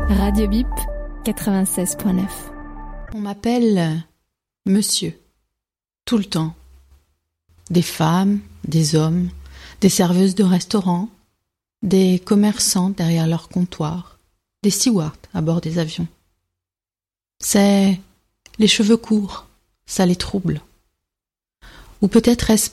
Radio Bip 96.9. On m'appelle monsieur, tout le temps. Des femmes, des hommes, des serveuses de restaurants, des commerçants derrière leur comptoir, des stewards à bord des avions. C'est les cheveux courts, ça les trouble. Ou peut-être est-ce